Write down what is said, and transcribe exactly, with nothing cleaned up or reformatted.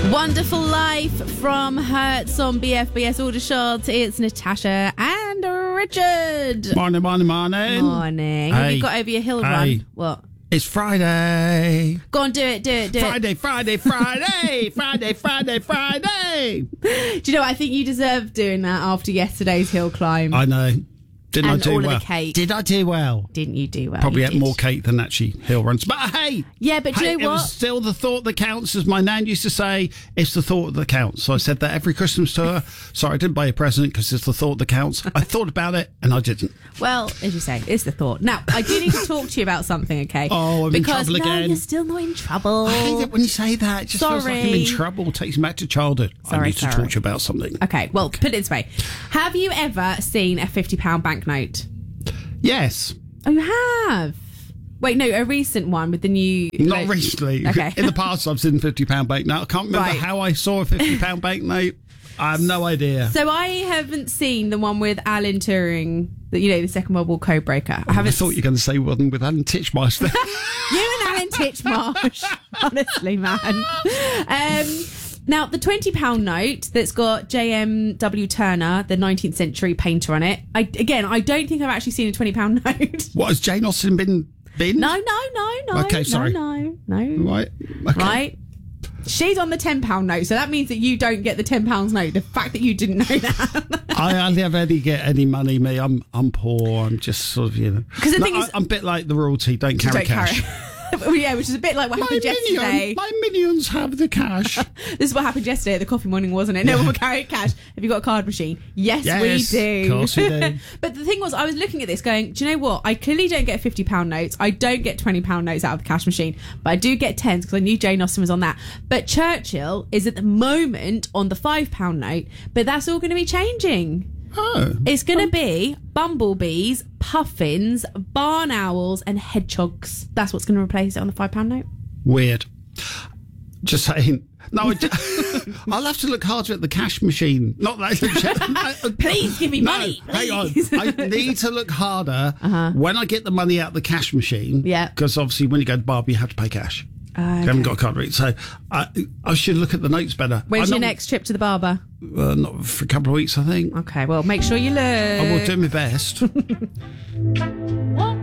Wonderful Life from Hertz on B F B S Aldershot. It's Natasha and Richard. Morning, morning, morning. Morning. Have Hey. you got over your hill Hey. run? What? It's Friday. Go on, do it, do it, do Friday, Friday, Friday. Friday, Friday, Friday. it. Do you know what? I think you deserve doing that after yesterday's hill climb. I know. Didn't And I do all of the well? cake. Did I do well? Didn't you do well? Probably You had did. more cake than actually hill runs. But hey, Yeah, but do hey, you know it what? was still the thought that counts, as my nan used to say. It's the thought that counts. So I said that every Christmas to her. Sorry, I didn't buy a present because it's the thought that counts. I thought about it and I didn't. Well, as you say, it's the thought. Now, I do need to talk to you about something, okay? Oh, I'm in because, trouble no, again. you're still not in trouble. I hate it when you say that. It just feels like I'm in Sorry. trouble. It takes me back to childhood. I Sorry, need to sorry. talk to you about something. Okay, well, put it this way. Have you ever seen a fifty pound banknote? Yes. Oh, you have? Wait, no, a recent one with the new... Not like- recently. Okay. In the past, I've seen a fifty pound banknote. I can't remember Right. how I saw a fifty pound banknote. I have no idea. So I haven't seen the one with Alan Turing, the, you know, the Second World War code breaker. I I haven't thought you were going to say one with Alan Titchmarsh. You and Alan Titchmarsh. Honestly, man. Um, now, the twenty pound note that's got J M W Turner, the nineteenth century painter on it. I, again, I don't think I've actually seen a twenty pound note. What, has Jane Austen been bin? No, no, no, no. Okay, sorry. No, no, no. Right. Okay. Right? She's on the ten pound note, so that means that you don't get the ten pounds note. The fact that you didn't know that. I hardly ever any get any money, me. I'm I'm poor. I'm just sort of, you know. 'Cause the No, thing I, is- I'm a bit like the royalty. Don't carry Don't cash. carry- Well, yeah, which is a bit like what My, happened yesterday. minion, my minions have the cash. This is what happened yesterday at the coffee morning, wasn't it? No one carried cash. Have you got a card machine? Yes, Yes, we do. of course we do. But the thing was, I was looking at this going, do you know what? I clearly don't get fifty pound notes. I don't get twenty pound notes out of the cash machine. But I do get tens because I knew Jane Austen was on that. But Churchill is at the moment on the five pound note. But that's all going to be changing. Oh. It's going to be bumblebees, puffins, barn owls and hedgehogs. That's what's going to replace it on the five pound note. Weird. Just saying. No, I d- I'll have to look harder at the cash machine. Not that. Please give me No, money. hang on. please. I need to look harder when I get the money out of the cash machine. Yeah. Because obviously, when you go to Barbie, you have to pay cash. Okay. You haven't got a card read. So I, I should look at the notes better. When's I'm your not- next trip to the barber? Uh, not for a couple of weeks, I think. Okay, well, make sure you look. I will do my best. One